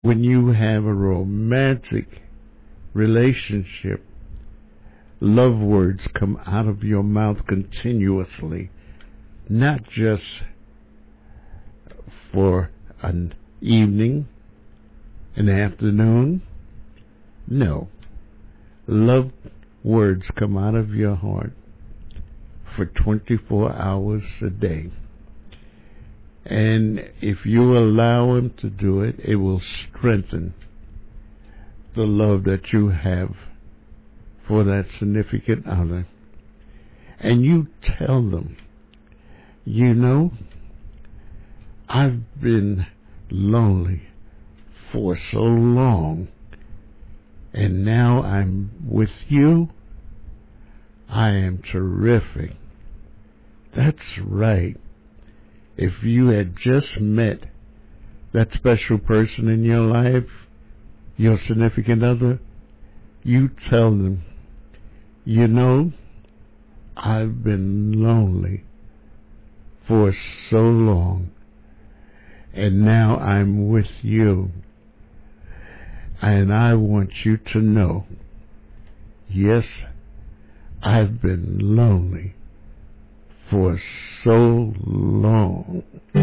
when you have a romantic relationship, love words come out of your mouth continuously, not just for an evening, an afternoon. No. Love words come out of your heart for 24 hours a day. And if you allow him to do it, it will strengthen the love that you have for that significant other. And you tell them, you know, I've been lonely for so long, and now I'm with you. I am terrific. That's right. If you had just met that special person in your life, your significant other, you tell them, you know, I've been lonely for so long, and now I'm with you. And I want you to know, yes, I've been lonely for so long.